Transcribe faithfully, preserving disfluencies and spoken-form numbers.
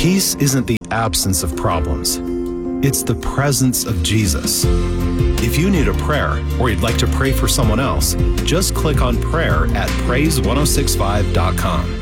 Peace isn't the absence of problems. It's the presence of Jesus. If you need a prayer or you'd like to pray for someone else, just click on prayer at praise ten sixty-five dot com.